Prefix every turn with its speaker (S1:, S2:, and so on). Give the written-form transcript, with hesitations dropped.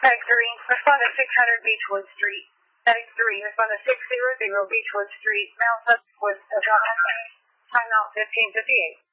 S1: Tag 3, respond to 600 Beechwood Street. Tag 3, respond to 600 Beechwood Street. Mount Pleasant was timeout 1558.